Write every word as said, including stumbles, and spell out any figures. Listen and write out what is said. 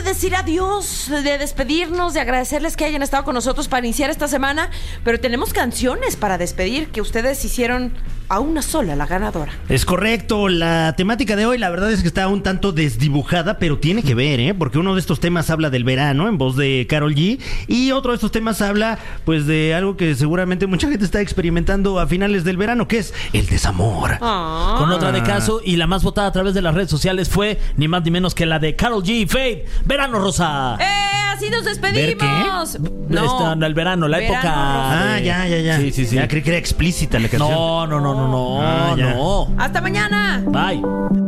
decir adiós, de despedirnos, de agradecerles que hayan estado con nosotros para iniciar esta semana, pero tenemos canciones para despedir que ustedes hicieron a una sola, la ganadora. Es correcto, la temática de hoy la verdad es que está un tanto desdibujada, pero tiene que ver, ¿eh? Porque uno de estos temas habla del verano en voz de Karol G y otro de estos temas habla pues de algo que seguramente mucha gente está experimentando a finales del verano, que es el desamor. Ah. Con otra de caso, y la más votada a través de las redes sociales fue ni más ni menos que la de Karol G, Fade, Verano Rosa. ¡Eh! Así nos despedimos. No, Esta, el verano, la Verano época. Rosa. Ah, ya, ya, ya. Sí, sí, sí. Ya creí que era explícita la canción. No, no, no, no, no, Ah, ya. no. Hasta mañana. Bye.